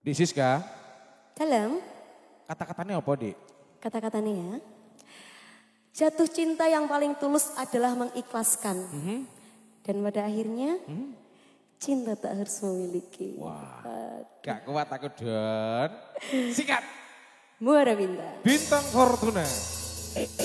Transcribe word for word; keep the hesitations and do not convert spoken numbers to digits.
Dik Siska. Dalam. Kata-katanya apa, Dik? Kata-katanya ya. Jatuh cinta yang paling tulus adalah mengikhlaskan. Mm -hmm. Dan pada akhirnya mm -hmm. cinta tak harus memiliki. Wah, gak kuat aku Don. Sikat. Muara Bintang. Bintang Fortuna.